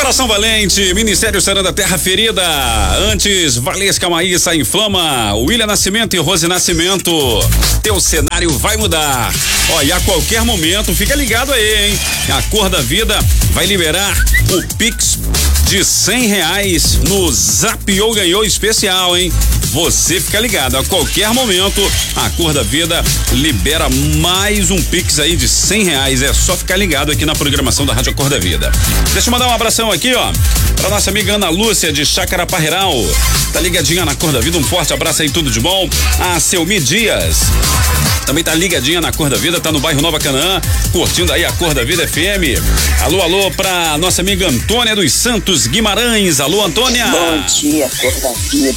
Coração Valente, Ministério Sarando a Terra Ferida. Antes, Valesca Maíssa inflama. William Nascimento e Rose Nascimento. Teu cenário vai mudar. Ó, e a qualquer momento, fica ligado aí, hein? A Cor da Vida vai liberar o Pix de R$100 no Zapiou Ganhou especial, hein? Você fica ligado, a qualquer momento a Cor da Vida libera mais um Pix aí de R$100. É só ficar ligado aqui na programação da Rádio Cor da Vida. Deixa eu mandar um abração aqui, ó, pra nossa amiga Ana Lúcia de Chácara Parreiral. Tá ligadinha na Cor da Vida, um forte abraço aí, tudo de bom. A Selmi Dias também tá ligadinha na Cor da Vida, tá no bairro Nova Canaã, curtindo aí a Cor da Vida FM. Alô, alô pra nossa amiga Antônia dos Santos Guimarães. Alô, Antônia. Bom dia, Cor da Vida.